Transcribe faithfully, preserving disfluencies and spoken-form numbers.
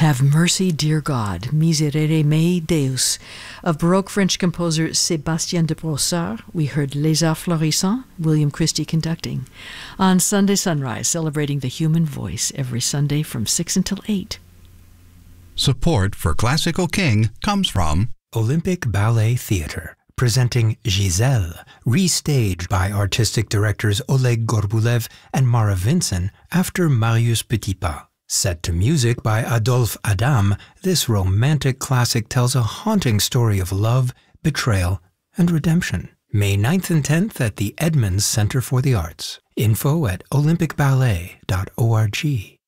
Have Mercy, Dear God, Miserere Mei Deus. Of Baroque French composer Sébastien de Brossard, we heard Les Arts Florissants, William Christie conducting. On Sunday Sunrise, celebrating the human voice every Sunday from six until eight. Support for Classical King comes from Olympic Ballet Theatre, presenting Giselle, restaged by artistic directors Oleg Gorbulev and Mara Vinson after Marius Petipa. Set to music by Adolphe Adam, this romantic classic tells a haunting story of love, betrayal, and redemption. May ninth and tenth at the Edmonds Center for the Arts. Info at olympic ballet dot org.